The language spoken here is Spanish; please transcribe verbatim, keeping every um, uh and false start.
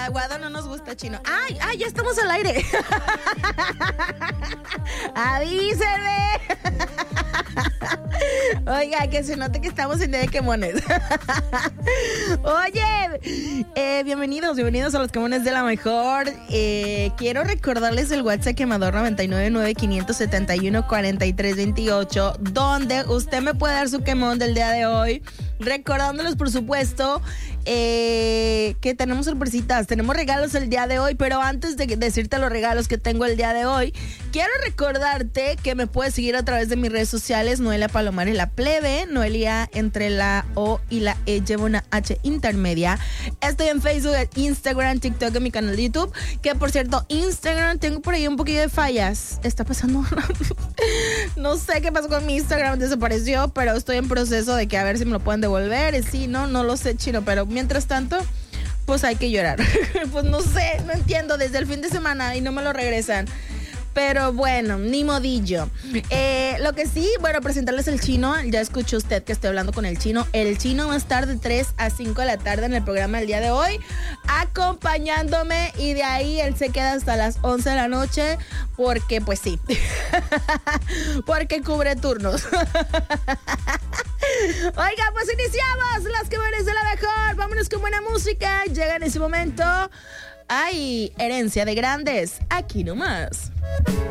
aguado no nos gusta, Chino. ¡Ay, ay, ya estamos al aire! ¡Avíseme! Oiga, que se note que estamos en día de quemones. Oye, eh, bienvenidos, bienvenidos a los quemones de la mejor. Eh, quiero recordarles el WhatsApp quemador nueve nueve nueve, cinco siete uno, cuatro tres dos ocho, donde usted me puede dar su quemón del día de hoy. Recordándoles, por supuesto, eh, que tenemos sorpresitas, tenemos regalos el día de hoy, pero antes de decirte los regalos que tengo el día de hoy, quiero recordarte que me puedes seguir a través de mis redes sociales, Noelia Palomares la plebe, Noelia entre la O y la E lleva una H intermedia. Estoy en Facebook, Instagram, TikTok, en mi canal de YouTube, que por cierto, Instagram tengo por ahí un poquillo de fallas, está pasando, no sé qué pasó con mi Instagram, desapareció, pero estoy en proceso de que a ver si me lo pueden devolver. Volver, sí, no, no lo sé, Chino, pero mientras tanto, pues hay que llorar. Pues no sé, no entiendo, desde el fin de semana y no me lo regresan. Pero bueno, ni modillo. Eh, lo que sí, bueno, presentarles el Chino. Ya escuchó usted que estoy hablando con el Chino. El Chino va a estar de tres a cinco de la tarde en el programa del día de hoy, acompañándome, y de ahí él se queda hasta las once de la noche, porque pues sí, porque cubre turnos. Oiga, pues iniciamos las quemones de la mejor. Vámonos con buena música. Llega en ese momento. Ay, herencia de grandes, aquí nomás.